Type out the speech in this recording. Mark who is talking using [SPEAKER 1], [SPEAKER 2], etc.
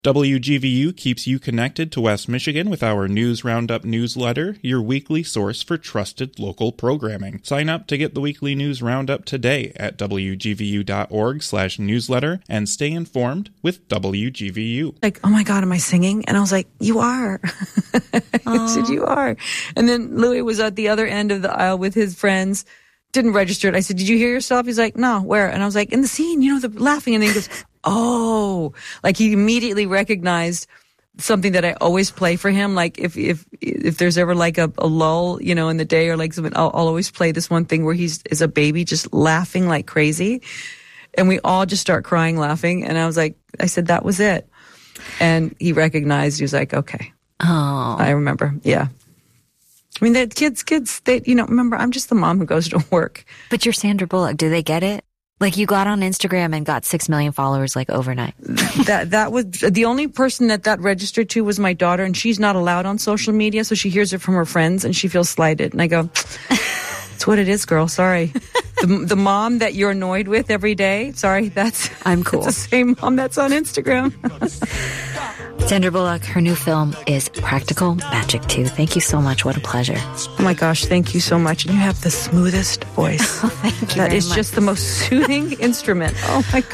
[SPEAKER 1] WGVU keeps you connected to West Michigan with our News Roundup newsletter, your weekly source for trusted local programming. Sign up to get the weekly News Roundup today at wgvu.org/newsletter and stay informed with WGVU.
[SPEAKER 2] Like, oh my God, am I singing? And I was like, you are. I said, you are. And then Louis was at the other end of the aisle with his friends. Didn't register it. I said, did you hear yourself? He's like, no, where? And I was like, in the scene, the laughing. And then he goes, oh, like he immediately recognized something that I always play for him. Like if there's ever like a lull, in the day or like something, I'll always play this one thing where he's a baby just laughing like crazy. And we all just start crying laughing. And I said, that was it. And he recognized, he was like, okay.
[SPEAKER 3] Oh,
[SPEAKER 2] I remember. Yeah. I mean, the kids, remember, I'm just the mom who goes to work.
[SPEAKER 3] But you're Sandra Bullock. Do they get it? Like you got on Instagram and got 6 million followers like overnight.
[SPEAKER 2] That was the only person that registered to was my daughter, and she's not allowed on social media, so she hears it from her friends and she feels slighted. And I go, it's what it is, girl. Sorry. The mom that you're annoyed with every day. Sorry,
[SPEAKER 3] I'm cool.
[SPEAKER 2] It's the same mom that's on Instagram.
[SPEAKER 3] Sandra Bullock, her new film is Practical Magic 2. Thank you so much. What a pleasure.
[SPEAKER 2] Oh my gosh, thank you so much. And you have the smoothest voice.
[SPEAKER 3] Oh, thank you.
[SPEAKER 2] That is just the most soothing instrument. Oh my God.